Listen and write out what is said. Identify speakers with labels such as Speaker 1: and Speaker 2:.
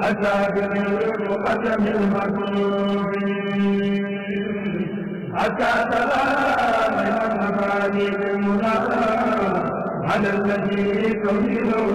Speaker 1: أسابق المقدم المكروه حتى ترى من المبادئ المنى على الذي تميل